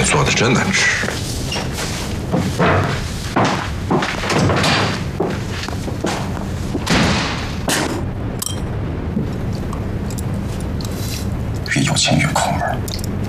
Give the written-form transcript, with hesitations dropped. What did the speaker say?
做的真难吃。 越有钱越抠门。